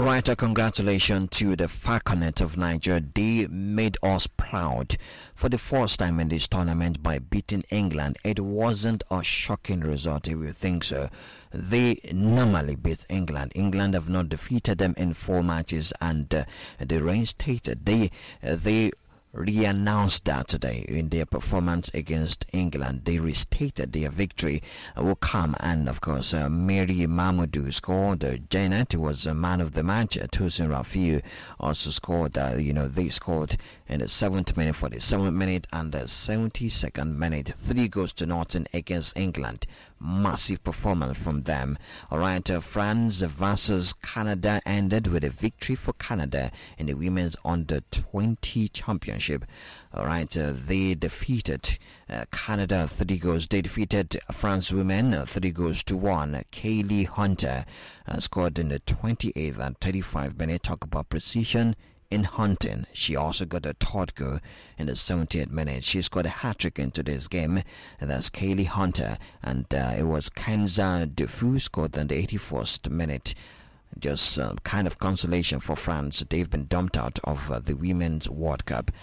Right, congratulations to the Falconet of Nigeria. They made us proud for the first time in this tournament by beating England. It wasn't a shocking result if you think so. They normally beat England. England have not defeated them in 4 matches, and they reinstated. They re-announced that today in their performance against England. They restated their victory will come, and of course Mary Mamadou scored. Janet was a man of the match. Tosin Rafiu also scored. They scored in the 7th minute, 47th minute, and the 72nd minute. 3 goals to nothing against England. Massive performance from them. Alright, France versus Canada ended with a victory for Canada in the women's under-20 championship. Alright, they defeated Canada 3 goals. They defeated France women 3 goals to 1. Kaylee Hunter scored in the 28th and 35th minute. Talk about precision in hunting. She also got a 3rd goal in the 70th minute. She scored a hat-trick into this game, and that's Kaylee Hunter. And it was Kenza Defoe scored in the 81st minute. Just kind of consolation for France. They've been dumped out of the Women's World Cup.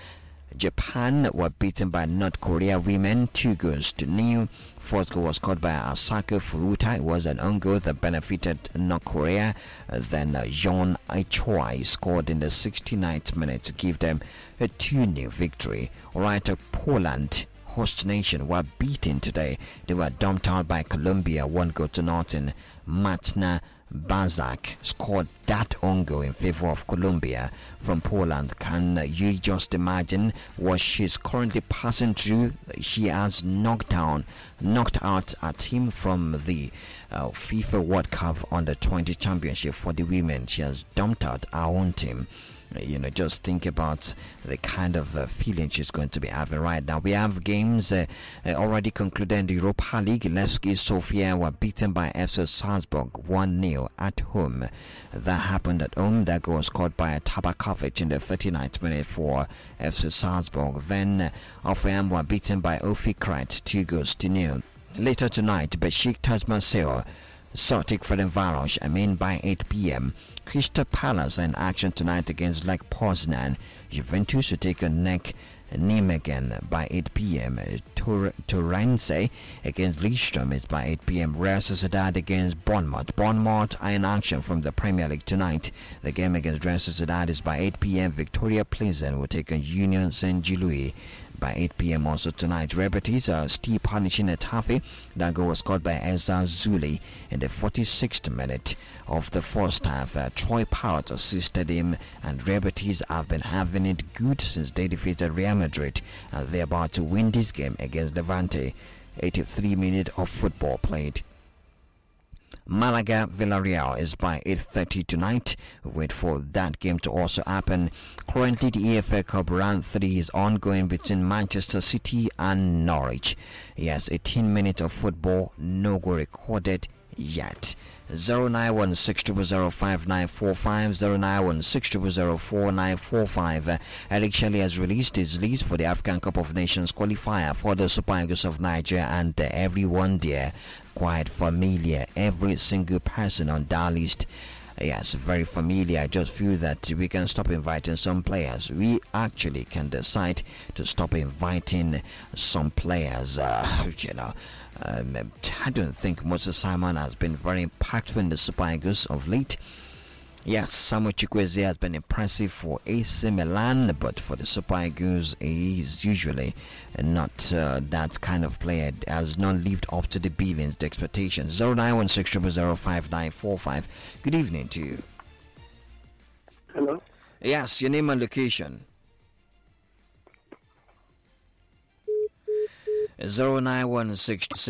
Japan were beaten by North Korea women 2 goals to 0. 4th goal was scored by Asako Furuta. It was an own goal that benefited North Korea. Then Jeon Aichoi scored in the 69th minute to give them a 2-0 victory. Alright, Poland, host nation, were beaten today. They were dumped out by Colombia 1 goal to nothing. Matna Bazak scored that own goal in favor of Colombia from Poland. Can you just imagine what she's currently passing through? She has knocked out a team from the FIFA World Cup under-20 championship for the women. She has dumped out our own team. Just think about the kind of feeling she's going to be having right now. We have games already concluded in the Europa League. Levski Sofia were beaten by FC Salzburg 1-0 at home. That happened at home. That goal was scored by Tabakovic in the 39th minute for FC Salzburg. Then Hoffenheim were beaten by Ofikrat 2 goals to 0. Later tonight, Besiktas Marseille, Celtic Ferencváros, by 8 p.m. Crystal Palace in action tonight against Lech Poznan. Juventus will take on Nijmegen by 8 p.m. Torrance against Lillestrøm is by 8 p.m. Real Sociedad against Bournemouth. Bournemouth are in action from the Premier League tonight. The game against Real Sociedad is by 8 p.m. Victoria Pleasant will take on Union Saint-Gilloise by 8 p.m. also tonight. Real Betis are still punishing Getafe. That goal was scored by Ezra Zuli in the 46th minute of the first half. Troy Parrott assisted him, and Real Betis have been having it good since they defeated Real Madrid, and they're about to win this game against Levante. 83 minutes of football played. Malaga Villarreal is by 8:30 tonight. Wait for that game to also happen. Currently the EFL Cup round 3 is ongoing between Manchester City and Norwich. Yes, 18 minutes of football, no goal recorded yet. 09160005945, 09160004945. Eric Shelley has released his list for the African Cup of Nations qualifier for the Super Eagles of Nigeria, and everyone there quite familiar. Every single person on that list, yes, very familiar. I just feel that we can stop inviting some players. We actually can decide to stop inviting some players. I don't think Moses Simon has been very impactful in the Super Eagles of late. Yes, Samuel Chukwueze has been impressive for AC Milan, but for the Super Eagles, he is usually not that kind of player. Has not lived up to the billions, the expectations. 09160005945. Good evening to you. Hello. Yes, your name and location. 09160